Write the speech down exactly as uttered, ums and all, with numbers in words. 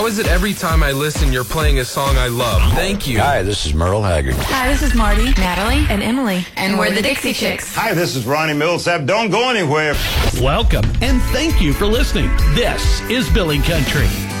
How is it every time I listen, you're playing a song I love? Thank you. Hi, this is Merle Haggard. Hi, this is Marty, Natalie, and Emily, and we're the Dixie Chicks. Hi, this is Ronnie Millsap. Don't go anywhere. Welcome, and thank you for listening. This is Billy Country.